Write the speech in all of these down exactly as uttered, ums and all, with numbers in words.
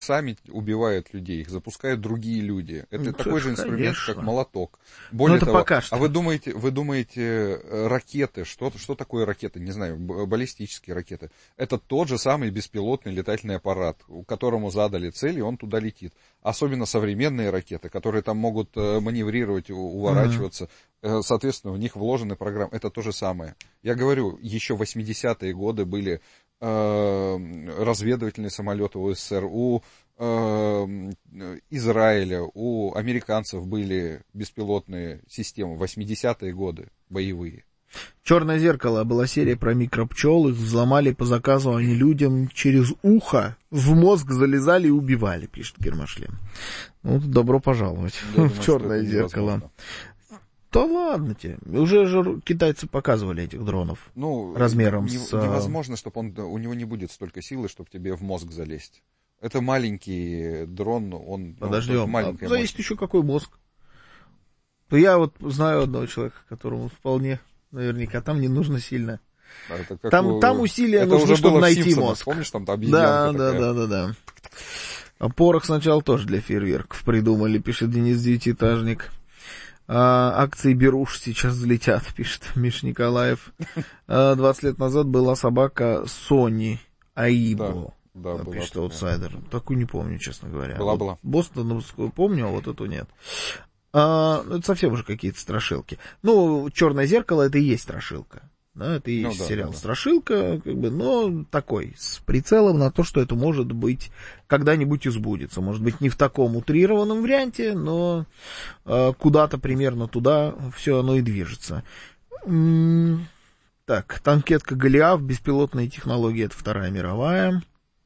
сами убивают людей, их запускают другие люди. Это ну, такой же инструмент, конечно. как молоток. Более это того, пока что. а вы думаете, вы думаете, ракеты, что, что такое ракеты? Не знаю, баллистические ракеты. Это тот же самый беспилотный летательный аппарат, которому задали цель, и он туда летит. Особенно современные ракеты, которые там могут маневрировать, уворачиваться. Mm-hmm. Соответственно, в них вложены программы. Это то же самое. Я говорю, еще в восьмидесятые годы были разведывательные самолеты у СССР, у э, Израиля, у американцев были беспилотные системы, восьмидесятые годы, боевые. «Черное зеркало» была серия про микропчел, их взломали по заказу, они людям через ухо в мозг залезали и убивали, пишет Гермошлем. Ну, добро пожаловать в «Черное зеркало». Да ладно тебе. Уже же китайцы показывали этих дронов ну, размером не, с... Невозможно, чтобы он, у него не будет столько силы, чтобы тебе в мозг залезть. Это маленький дрон, он... Подождем, ну, а зависит еще какой мозг. То я вот знаю одного человека, которому вполне, наверняка, там не нужно сильно. А там, у... там усилия это нужны, чтобы найти мозг. Помнишь, там обезьянка да, такая? Да, да, да, да. А порох сначала тоже для фейерверков придумали, пишет Денис Девятиэтажник. А, акции беруш сейчас взлетят, пишет Миш Николаев. А, двадцать лет назад была собака Сони Аибо, да, да, пишет аутсайдер. Такую не помню, честно говоря. Была, вот была. Бостоновскую помню, а вот эту нет. А, это совсем уже какие-то страшилки. Ну, «Черное зеркало» — это и есть страшилка. Да, это и есть ну, да, сериал да, да. «Страшилка», как бы, но такой, с прицелом на то, что это может быть когда-нибудь и сбудется. Может быть, не в таком утрированном варианте, но э, куда-то примерно туда все оно и движется. М-м- так, танкетка «Голиаф», беспилотные технологии — это Вторая мировая.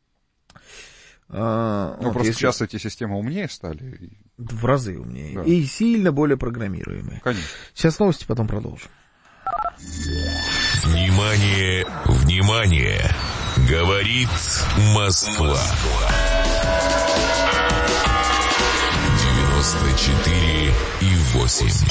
А, ну, вот просто если... сейчас эти системы умнее стали. В разы умнее. Да. И сильно более программируемые. Конечно. Сейчас новости, потом продолжим. Внимание, внимание! Говорит Москва. девяносто четыре и восемь.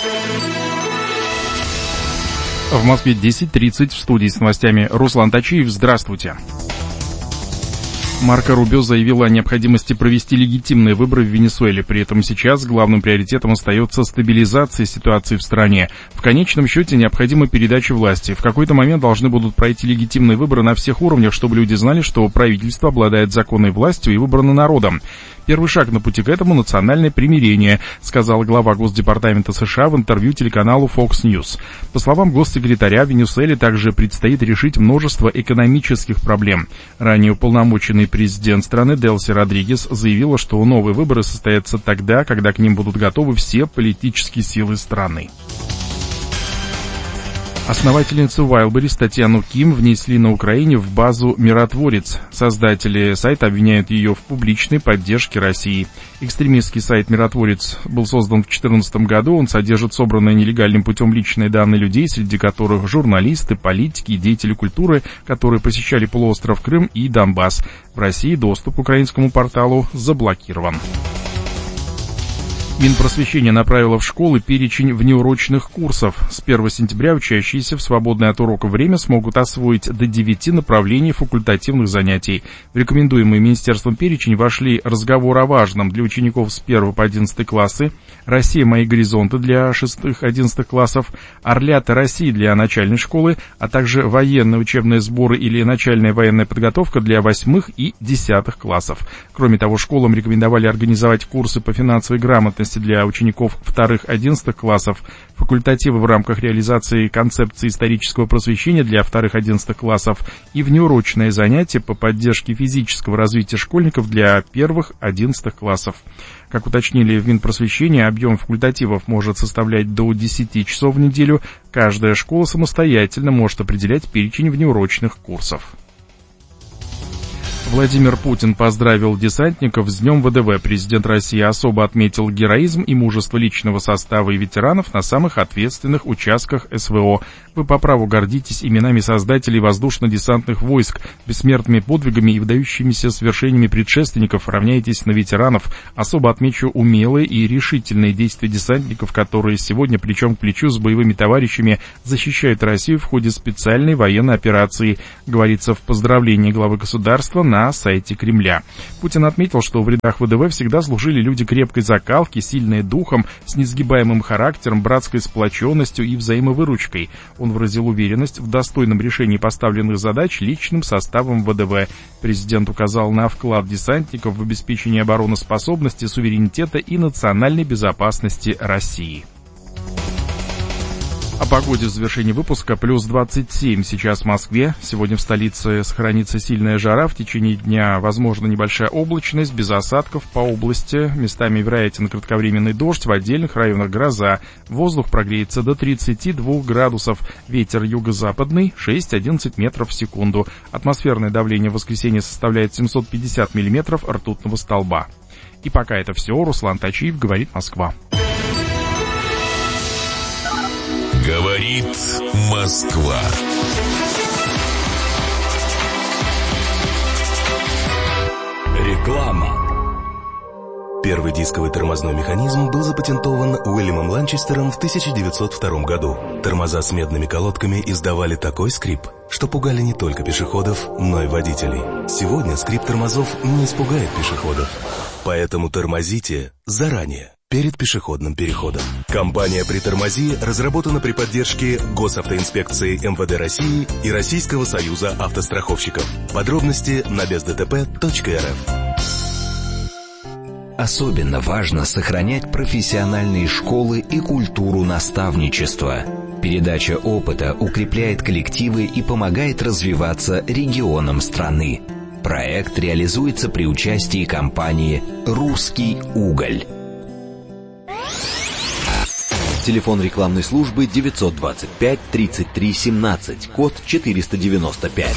В Москве десять тридцать, в студии с новостями Руслан Тачиев. Здравствуйте. Марко Рубио заявила о необходимости провести легитимные выборы в Венесуэле. При этом сейчас главным приоритетом остается стабилизация ситуации в стране. В конечном счете необходима передача власти. В какой-то момент должны будут пройти легитимные выборы на всех уровнях, чтобы люди знали, что правительство обладает законной властью и выбрано народом. Первый шаг на пути к этому — национальное примирение, сказал глава Госдепартамента США в интервью телеканалу Fox News. По словам госсекретаря, Венесуэле также предстоит решить множество экономических проблем. Ранее уполномоченный президент страны Делси Родригес заявила, что новые выборы состоятся тогда, когда к ним будут готовы все политические силы страны. Основательницу Wildberries Татьяну Ким внесли на Украине в базу «Миротворец». Создатели сайта обвиняют ее в публичной поддержке России. Экстремистский сайт «Миротворец» был создан в две тысячи четырнадцатом году. Он содержит собранные нелегальным путем личные данные людей, среди которых журналисты, политики и деятели культуры, которые посещали полуостров Крым и Донбасс. В России доступ к украинскому порталу заблокирован. Минпросвещение направило в школы перечень внеурочных курсов. С первого сентября учащиеся в свободное от уроков время смогут освоить до девяти направлений факультативных занятий. В рекомендуемый министерством перечень вошли разговор о важном для учеников с первого по одиннадцатый классы, «Россия. Мои горизонты» для шестых-одиннадцатых классов, «Орлята России» для начальной школы, а также военные учебные сборы или начальная военная подготовка для восьмых и десятых классов. Кроме того, школам рекомендовали организовать курсы по финансовой грамотности для учеников вторых-одиннадцатых классов, факультативы в рамках реализации концепции исторического просвещения для вторых-одиннадцатых классов и внеурочные занятия по поддержке физического развития школьников для первых-одиннадцатых классов. Как уточнили в Минпросвещении, объем факультативов может составлять до десяти часов в неделю. Каждая школа самостоятельно может определять перечень внеурочных курсов. Владимир Путин поздравил десантников с Днем ВДВ. Президент России особо отметил героизм и мужество личного состава и ветеранов на самых ответственных участках СВО. Вы по праву гордитесь именами создателей воздушно-десантных войск, бессмертными подвигами и выдающимися свершениями предшественников, равняетесь на ветеранов. Особо отмечу умелые и решительные действия десантников, которые сегодня плечом к плечу с боевыми товарищами защищают Россию в ходе специальной военной операции, говорится в поздравлении главы государства на на сайте Кремля. Путин отметил, что в рядах ВДВ всегда служили люди крепкой закалки, сильные духом, с несгибаемым характером, братской сплоченностью и взаимовыручкой. Он выразил уверенность в достойном решении поставленных задач личным составом ВДВ. Президент указал на вклад десантников в обеспечение обороноспособности, суверенитета и национальной безопасности России. О погоде в завершении выпуска. Плюс двадцать семь сейчас в Москве. Сегодня в столице сохранится сильная жара. В течение дня возможна небольшая облачность, без осадков по области. Местами вероятен кратковременный дождь, в отдельных районах гроза. Воздух прогреется до тридцати двух градусов. Ветер юго-западный шесть-одиннадцать метров в секунду. Атмосферное давление в воскресенье составляет семьсот пятьдесят миллиметров ртутного столба. И пока это все. Руслан Тачиев, говорит Москва. Говорит Москва. Реклама. Первый дисковый тормозной механизм был запатентован Уильямом Ланчестером в тысяча девятьсот втором году. Тормоза с медными колодками издавали такой скрип, что пугали не только пешеходов, но и водителей. Сегодня скрип тормозов не испугает пешеходов. Поэтому тормозите заранее, перед пешеходным переходом. Компания «Притормози» разработана при поддержке Госавтоинспекции эм вэ дэ России и Российского союза автостраховщиков. Подробности на без дэ тэ пэ точка эр эф. Особенно важно сохранять профессиональные школы и культуру наставничества. Передача опыта укрепляет коллективы и помогает развиваться регионам страны. Проект реализуется при участии компании «Русский уголь». Телефон рекламной службы девятьсот двадцать пять тридцать три семнадцать, код четыреста девяносто пять.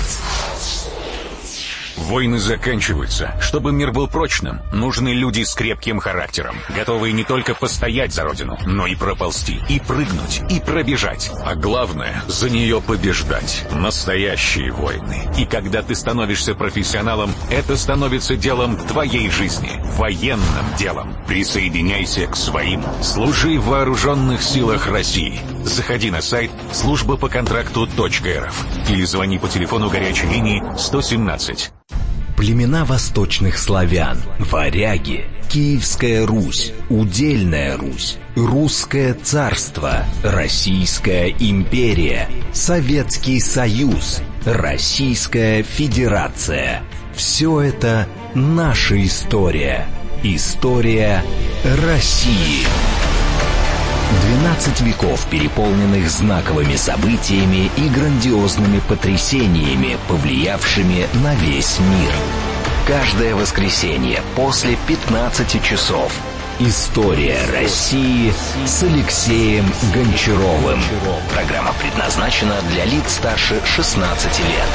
Войны заканчиваются. Чтобы мир был прочным, нужны люди с крепким характером, готовые не только постоять за родину, но и проползти, и прыгнуть, и пробежать. А главное, за нее побеждать. Настоящие войны. И когда ты становишься профессионалом, это становится делом твоей жизни, военным делом. Присоединяйся к своим. Служи в вооруженных силах России. Заходи на сайт служба по контракту точка эр эф или звони по телефону горячей линии сто семнадцать. Племена восточных славян, варяги, Киевская Русь, Удельная Русь, Русское царство, Российская империя, Советский Союз, Российская Федерация. Все это наша история. История России. двенадцать веков, переполненных знаковыми событиями и грандиозными потрясениями, повлиявшими на весь мир. Каждое воскресенье после пятнадцати часов. История России с Алексеем Гончаровым. Программа предназначена для лиц старше шестнадцати лет.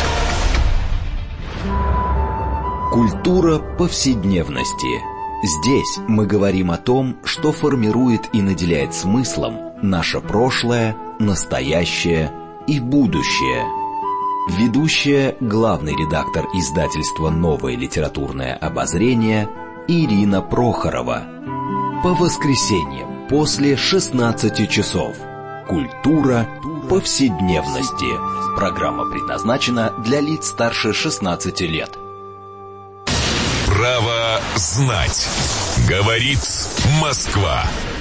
Культура повседневности. Здесь мы говорим о том, что формирует и наделяет смыслом наше прошлое, настоящее и будущее. Ведущая, главный редактор издательства «Новое литературное обозрение» Ирина Прохорова. По воскресеньям после шестнадцати часов. Культура повседневности. Программа предназначена для лиц старше шестнадцати лет. Право знать. Говорит Москва.